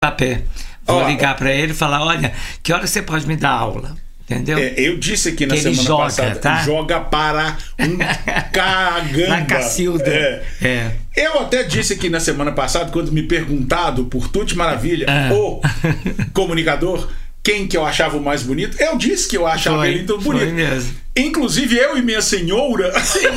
Vou ligar para ele e falar, olha, que hora você pode me dar aula? Entendeu? Eu disse aqui na semana passada, tá? Joga para um cagamba. Na Cacilda. Eu até disse aqui na semana passada, quando me perguntado por Tuti Maravilha, o comunicador, quem que eu achava o mais bonito, eu disse que eu achava ele tão bonito. Foi mesmo. Inclusive eu e minha senhora.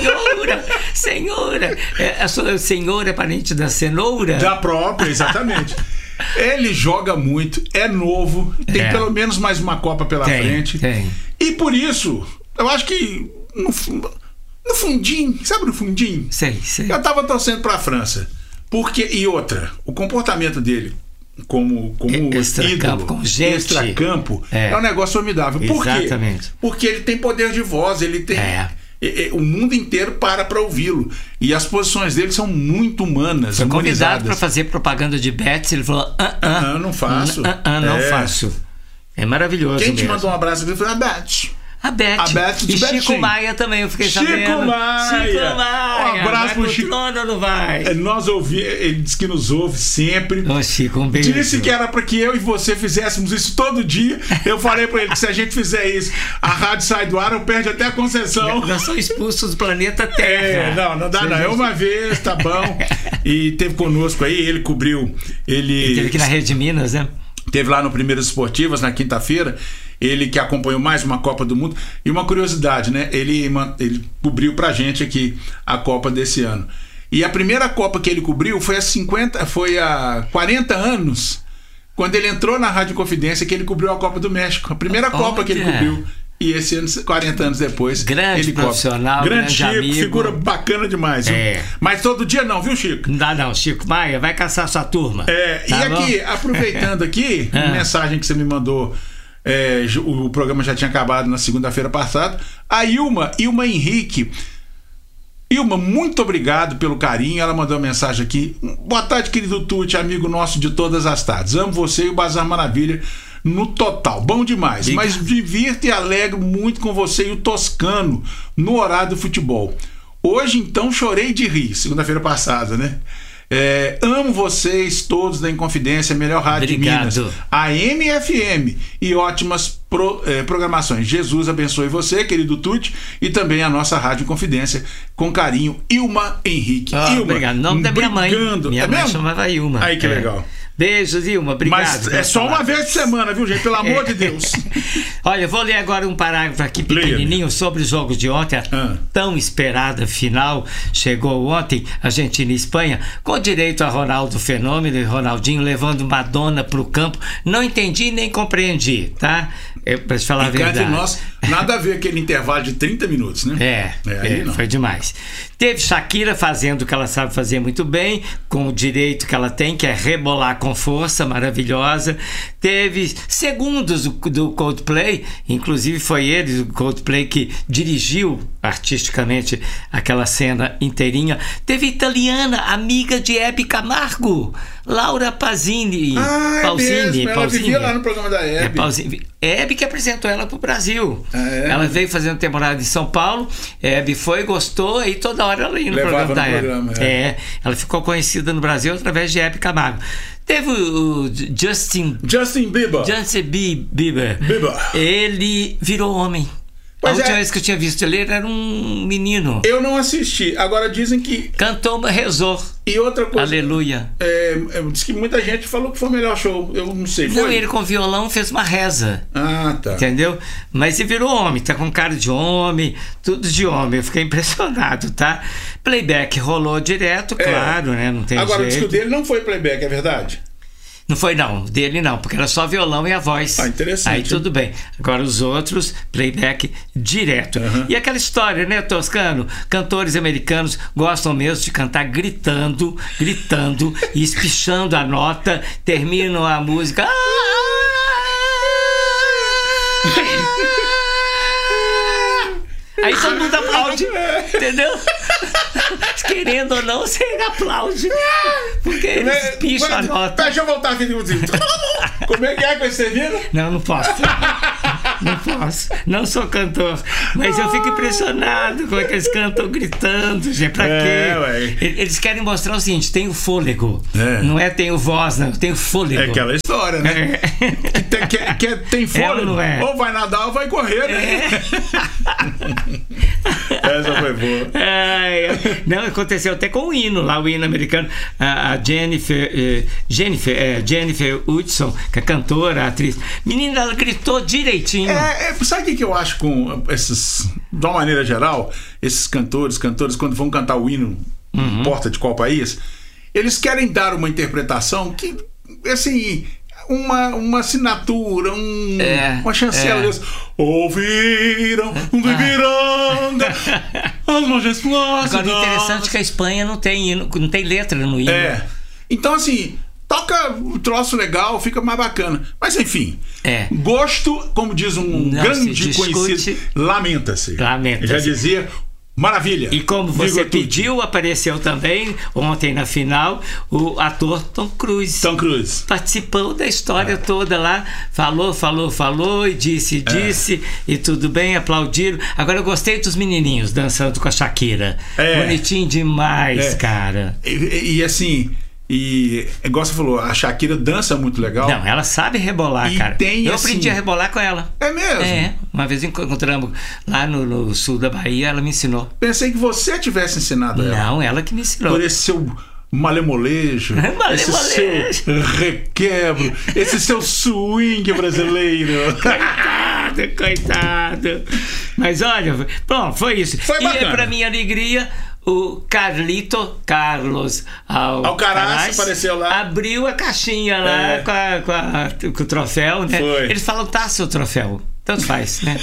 Senhora. A sua senhora é parente da cenoura? Da própria, exatamente. Ele joga muito, é novo, tem pelo menos mais uma Copa pela frente. E por isso, eu acho que no fundinho, sabe no fundinho? Sei. Eu tava torcendo pra França. Porque, e outra, o comportamento dele como extracampo, como gente, extracampo, é um negócio formidável. Por quê? Porque ele tem poder de voz, ele tem... O mundo inteiro para ouvi-lo. E as posições dele são muito humanas. Foi convidado para fazer propaganda de bets. Ele falou: não faço. Não faço. É maravilhoso. Quem te mandou um abraço? Ele falou: a Beth. E Chico Maia também, eu fiquei sabendo. Chico Maia. Um abraço pro Chico. Não vai. Ele disse que nos ouve sempre. Chico, um beijo. Disse que era para que eu e você fizéssemos isso todo dia. Eu falei para ele que se a gente fizer isso, a rádio sai do ar, eu perdi até a concessão. Nós somos expulsos do planeta Terra. Não dá não. É uma vez, tá bom. E teve conosco aí, ele cobriu. Ele teve aqui na Rede Minas, né? Teve lá no Primeiras Esportivas, na quinta-feira. Ele que acompanhou mais uma Copa do Mundo. E uma curiosidade, né? Ele cobriu pra gente aqui a Copa desse ano. E a primeira Copa que ele cobriu foi há 40 anos, quando ele entrou na Rádio Confidência, que ele cobriu a Copa do México. A primeira Copa que ele cobriu. E esse ano, 40 anos depois, grande profissional, grande Chico, amigo. Figura bacana demais. Mas todo dia não, viu, Chico? Não dá não, Chico Maia, vai caçar sua turma. E aqui, aproveitando aqui, uma mensagem que você me mandou, o programa já tinha acabado na segunda-feira passada, a Ilma Henrique. Ilma, muito obrigado pelo carinho. Ela mandou uma mensagem aqui: boa tarde, querido Tuti, amigo nosso de todas as tardes. Amo você e o Bazar Maravilha no total, bom demais. Mas divirto e alegro muito com você e o Toscano no horário do futebol. Hoje então chorei de rir, segunda-feira passada, né? Amo vocês todos da Inconfidência, melhor rádio de Minas, a MFM, e ótimas programações. Jesus abençoe você, querido Tuti, e também a nossa Rádio Confidência, com carinho, Ilma Henrique. Ilma, obrigado. Nome da minha mãe. Minha mãe chamava Ilma. Aí que legal. Beijos, Ilma, obrigado. Mas é só uma vez por semana, viu, gente? Pelo amor de Deus. Olha, eu vou ler agora um parágrafo aqui pequenininho sobre os jogos de ontem. A tão esperada final chegou ontem, Argentina e Espanha, com direito a Ronaldo Fenômeno e Ronaldinho levando Madonna pro campo. Não entendi nem compreendi, tá? Pra te falar a verdade. Entre nós, nada a ver aquele intervalo de 30 minutos, né? Foi demais. Teve Shakira fazendo o que ela sabe fazer muito bem, com o direito que ela tem, que é rebolar com força, maravilhosa. Teve segundos do Coldplay, inclusive foi ele, o Coldplay, que dirigiu artisticamente aquela cena inteirinha. Teve italiana, amiga de Hebe Camargo, Laura Pausini. Ela vivia lá no programa da Hebe. Hebe que apresentou ela pro Brasil. Ela veio fazendo temporada em São Paulo, Hebe foi, gostou, e toda hora ela ia no programa da Hebe. Ela ficou conhecida no Brasil através de Hebe Camargo. Teve o Justin Bieber. Ele virou homem. A última vez que eu tinha visto ele era um menino. Eu não assisti. Agora dizem que... cantou, rezou. E outra coisa... Aleluia. Diz que muita gente falou que foi o melhor show. Eu não sei. Não, ele com violão fez uma reza. Tá. Entendeu? Mas ele virou homem. Tá com cara de homem. Tudo de homem. Eu fiquei impressionado, tá? Playback rolou direto, claro, né? Não tem agora, jeito. diz que o dele não foi playback, é verdade? Não foi não, dele não, porque era só violão e a voz. Interessante. Aí tudo bem. Agora os outros, playback direto. E aquela história, né, Toscano? Cantores americanos gostam mesmo de cantar gritando e espichando a nota, terminam a música. Aí todo mundo aplaude, entendeu? Querendo ou não, você aplaude. Porque eles picham a nota. Deixa eu voltar aqui. Como é que você vira? Não posso. Não posso. Não sou cantor. Mas eu fico impressionado como é que eles cantam gritando, gente. Pra quê? Ué. Eles querem mostrar o seguinte: tem o fôlego. Não é tem o voz, não. Tem o fôlego. É aquela história, né? Tem fôlego. Não é? Ou vai nadar ou vai correr, né? Essa foi boa. Não, aconteceu até com o hino lá, o hino americano. A Jennifer Hudson, que é cantora, atriz. Menina, ela gritou direitinho. Sabe o que eu acho com esses, de uma maneira geral, esses cantores, quando vão cantar o hino, não importa de qual país, eles querem dar uma interpretação que, assim, uma assinatura, uma chancela. Ouviram um Ipiranga, as majestuosas. Agora, interessante que a Espanha não tem letra no hino. Então, assim, toca um troço legal, fica mais bacana. Mas, enfim, gosto, como diz um grande conhecido, lamenta-se. Já dizia... Maravilha! E como você pediu, apareceu também ontem na final o ator Tom Cruise. Participou da história toda lá, falou e disse e tudo bem, aplaudiram. Agora eu gostei dos menininhos dançando com a Shakira. Bonitinho demais, cara. E assim... E, igual você falou, a Shakira dança muito legal. Não, ela sabe rebolar, cara. Eu aprendi a rebolar com ela. É mesmo? Uma vez encontramos lá no sul da Bahia, ela me ensinou. Pensei que você tivesse ensinado ela. Não, ela que me ensinou. Por esse seu malemolejo, esse seu requebro, esse seu swing brasileiro. Coitado. Mas olha, bom, foi isso. Foi bacana. E pra minha alegria, o Carlos Alcaraz apareceu lá, abriu a caixinha lá com o troféu, né? Eles falam, tá, seu troféu. Tanto faz, né?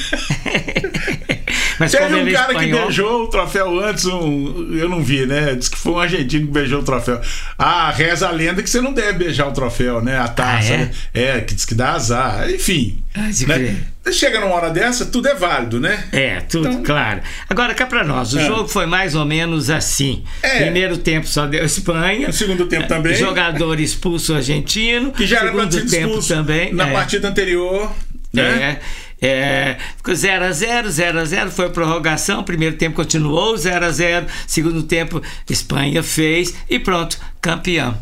Mas teve um cara que beijou o troféu antes, eu não vi, né? Diz que foi um argentino que beijou o troféu. Reza a lenda que você não deve beijar o troféu, né? A taça, né? Que diz que dá azar. Enfim, né? Chega numa hora dessa, tudo é válido, né? Tudo, então... claro. Agora, cá pra nós, o jogo foi mais ou menos assim. Primeiro tempo só deu Espanha. No segundo tempo também. Jogador expulso argentino. Que já era pra ser expulso também. Na partida anterior, né? Ficou 0-0, foi prorrogação, primeiro tempo continuou 0-0, segundo tempo Espanha fez e pronto, campeã.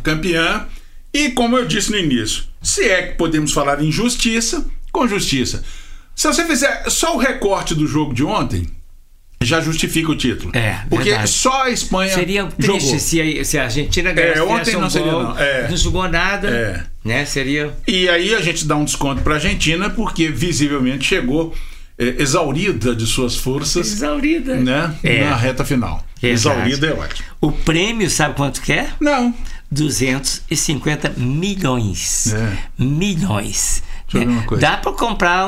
E como eu disse no início, se é que podemos falar em justiça, com justiça. Se você fizer só o recorte do jogo de ontem, já justifica o título. Porque verdade. Só a Espanha seria triste se a Argentina ganhasse. Ontem não seria, não jogou nada. Né? Seria... E aí a gente dá um desconto para a Argentina, porque visivelmente chegou exaurida de suas forças. Né? Na reta final. Exaurida é ótimo. O prêmio, sabe quanto que é? Não. 250 milhões. Milhões. Dá para comprar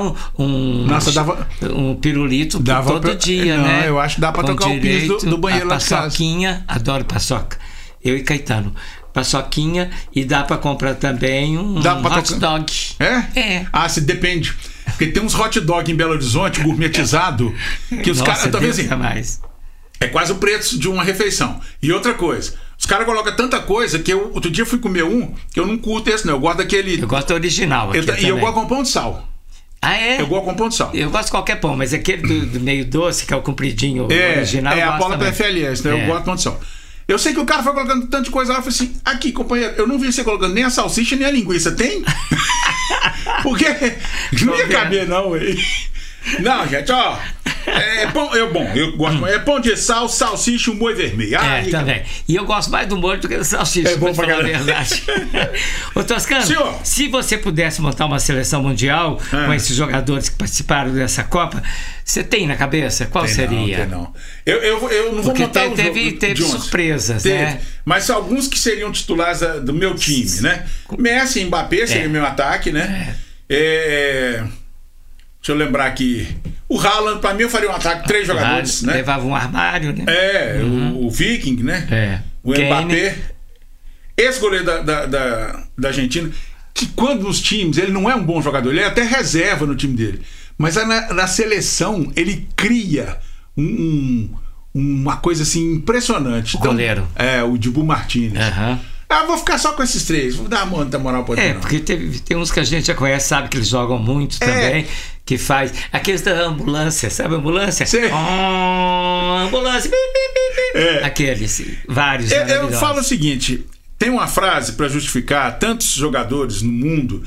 um pirulito todo dia, né? Eu acho que dá para trocar o piso do banheiro lá de casa. Paçoquinha, adoro paçoca. Eu e Caetano. Paçoquinha, e dá para comprar também um hot dog. Se depende. Porque tem uns hot dog em Belo Horizonte gourmetizado que os caras também assim. É quase o preço de uma refeição. E outra coisa, os caras colocam tanta coisa que eu outro dia fui comer que eu não curto esse, não. Eu gosto daquele. Eu gosto do original. E eu gosto com pão de sal. Eu gosto com pão de sal. Eu gosto de qualquer pão, mas aquele do meio doce, que é o compridinho original. A Paula PFLS, né? Eu gosto de pão de sal. Eu sei que o cara foi colocando tanto de coisa lá, eu falei assim, aqui, companheiro, eu não vi você colocando nem a salsicha nem a linguiça, tem? Porque não ia caber, não, ué. Não, gente, ó. Eu gosto. É pão de sal, salsicha e um molho vermelho. Também. E eu gosto mais do molho do que da salsicha. É bom pra falar a verdade. Ô, Toscano, senhor, se você pudesse montar uma seleção mundial com esses jogadores que participaram dessa Copa, você tem na cabeça? Qual seria? Não. Eu não vou montar teve surpresas, né? Mas alguns que seriam titulares do meu time, né? Messi e Mbappé seria meu ataque, né? Deixa eu lembrar aqui. O Haaland, pra mim, eu faria um ataque de 3 jogadores, né? Levava um armário, né? O Viking, né? O Mbappé. Esse goleiro da Argentina, que quando nos times, ele não é um bom jogador, ele é até reserva no time dele. Mas na seleção, ele cria uma coisa assim impressionante. O goleiro. O Dibu Martínez. Vou ficar só com esses 3. Vou dar muita moral pra ele. Porque tem uns que a gente já conhece, sabe que eles jogam muito também. que faz aqueles da ambulância, sabe a ambulância? Sim. Ambulância, aqueles, vários. Eu falo o seguinte: tem uma frase para justificar tantos jogadores no mundo